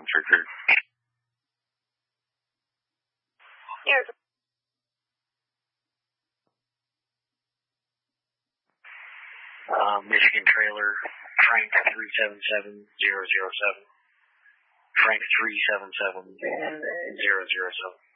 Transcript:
ground for crew. Here. Michigan trailer, Frank 377007. Frank 377 007.